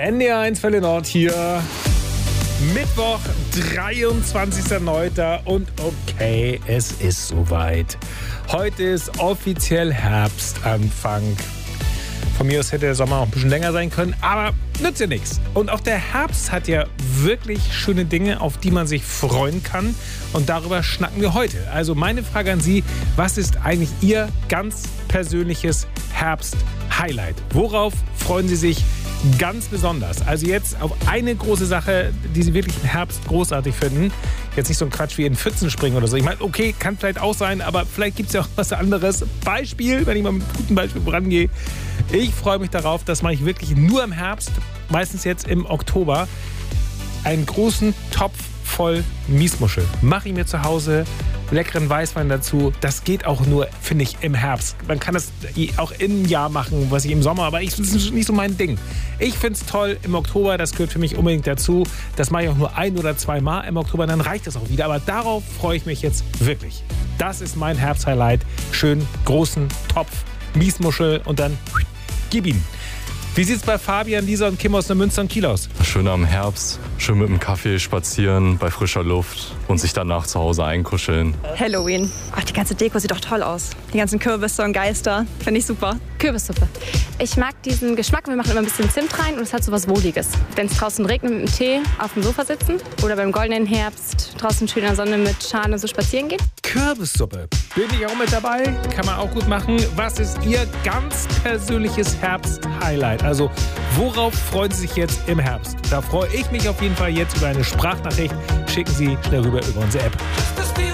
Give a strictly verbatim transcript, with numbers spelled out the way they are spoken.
N D R eins Welle Nord hier. Mittwoch, dreiundzwanzigster neunter und okay, es ist soweit. Heute ist offiziell Herbstanfang. Von mir aus hätte der Sommer auch ein bisschen länger sein können, aber nützt ja nichts. Und auch der Herbst hat ja wirklich schöne Dinge, auf die man sich freuen kann. Und darüber schnacken wir heute. Also meine Frage an Sie, was ist eigentlich Ihr ganz persönliches Herbst-Highlight? Worauf freuen Sie sich ganz besonders? Also jetzt auf eine große Sache, die Sie wirklich im Herbst großartig finden. Jetzt nicht so ein Quatsch wie in Pfützen springen oder so. Ich meine, okay, kann vielleicht auch sein, aber vielleicht gibt es ja auch was anderes. Beispiel, wenn ich mal mit einem guten Beispiel rangehe. Ich freue mich darauf, das mache ich wirklich nur im Herbst, meistens jetzt im Oktober, einen großen Topf voll Miesmuschel. Mache ich mir zu Hause, leckeren Weißwein dazu. Das geht auch nur, finde ich, im Herbst. Man kann das auch im Jahr machen, was ich im Sommer, aber ich, das ist nicht so mein Ding. Ich finde es toll im Oktober, das gehört für mich unbedingt dazu. Das mache ich auch nur ein oder zwei Mal im Oktober, dann reicht das auch wieder. Aber darauf freue ich mich jetzt wirklich. Das ist mein Herbst-Highlight. Schön großen Topf Miesmuschel und dann gib ihn. Wie sieht es bei Fabian, Lisa und Kim aus der Münster und Kiel aus? Schön am Herbst, schön mit dem Kaffee spazieren, bei frischer Luft und sich danach zu Hause einkuscheln. Halloween. Ach, die ganze Deko sieht doch toll aus. Die ganzen Kürbisse und Geister. Finde ich super. Kürbissuppe. Ich mag diesen Geschmack. Wir machen immer ein bisschen Zimt rein und es hat so was Wohliges. Wenn es draußen regnet, mit dem Tee auf dem Sofa sitzen oder beim goldenen Herbst draußen schön in der Sonne mit Schale so spazieren gehen. Kürbissuppe. Bin ich auch mit dabei? Kann man auch gut machen. Was ist Ihr ganz persönliches Herbst-Highlight? Also, worauf freuen Sie sich jetzt im Herbst? Da freue ich mich auf jeden Fall jetzt über eine Sprachnachricht. Schicken Sie schnell rüber über unsere App.